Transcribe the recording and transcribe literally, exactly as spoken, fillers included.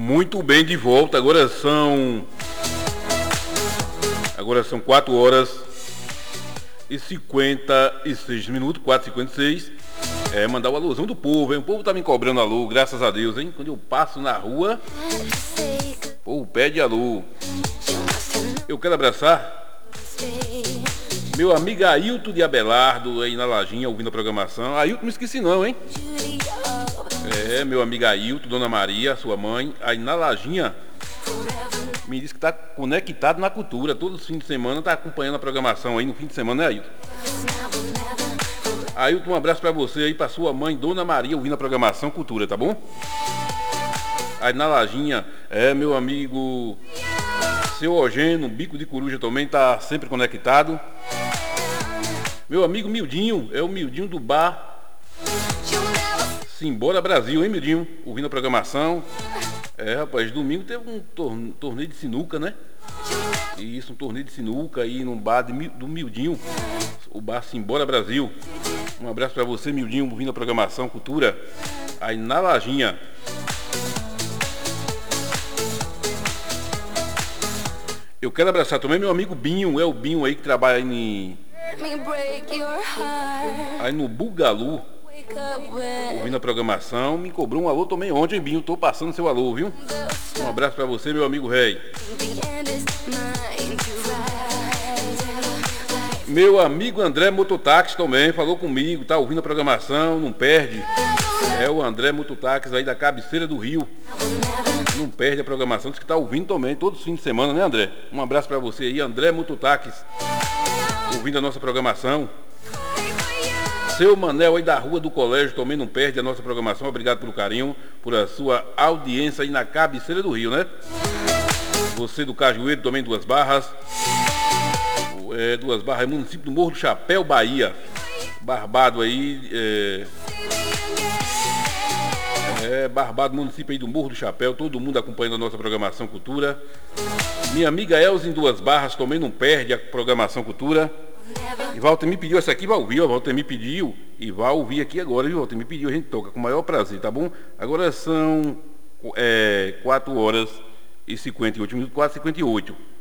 Muito bem, de volta. Agora são Agora são quatro horas e cinquenta e seis minutos, quatro e cinquenta e seis. É, mandar o alusão do povo, hein? O povo tá me cobrando alô, graças a Deus, hein? Quando eu passo na rua, o povo pede alô. Eu quero abraçar meu amigo Ailton de Abelardo aí na Lajinha, ouvindo a programação. Ailton, não esqueci não, hein? É, meu amigo Ailton, Dona Maria, sua mãe, aí na Lajinha, me disse que tá conectado na cultura. Todos os fins de semana tá acompanhando a programação aí no fim de semana, né, Ailton? Ailton, um abraço pra você aí, pra sua mãe, Dona Maria, ouvindo a programação Cultura, tá bom? Aí na Lajinha, é, meu amigo Seu Eugênio, Bico de Coruja também tá sempre conectado. Meu amigo Mildinho, é o Mildinho do bar Simbora Brasil, hein, Mildinho? Ouvindo a programação. É, rapaz, domingo teve um torne- torneio de sinuca, né? Isso, um torneio de sinuca aí no bar de, Mi- do Mildinho, o bar Simbora Brasil. Um abraço pra você, Mildinho, ouvindo a programação Cultura aí na Lajinha. Eu quero abraçar também meu amigo Binho, é o Binho aí que trabalha aí, em... aí no Bugalu, ouvindo a programação. Me cobrou um alô também ontem, Binho. Tô passando seu alô, viu? Um abraço pra você, meu amigo Rei. Meu amigo André Mototáxi também falou comigo, tá ouvindo a programação, não perde. É o André Mototáxi aí da cabeceira do Rio. Não perde a programação, diz que tá ouvindo também todos os fins de semana, né, André? Um abraço pra você aí, André Mototáxi, ouvindo a nossa programação. Seu Manel aí da Rua do Colégio também não perde a nossa programação. Obrigado pelo carinho, por a sua audiência aí na cabeceira do Rio, né? Você do Cajueiro também, Duas Barras. É, Duas Barras, é município do Morro do Chapéu, Bahia. Barbado aí, é... é Barbado, município aí do Morro do Chapéu. Todo mundo acompanhando a nossa programação Cultura. Minha amiga Elza em Duas Barras também não perde a programação Cultura. E Walter me pediu essa aqui, vai ouvir, ó, Walter me pediu e vai ouvir aqui agora, viu, Walter me pediu, a gente toca com o maior prazer, tá bom? Agora são é, quatro horas e cinquenta e oito minutos, quatro e cinquenta e oito.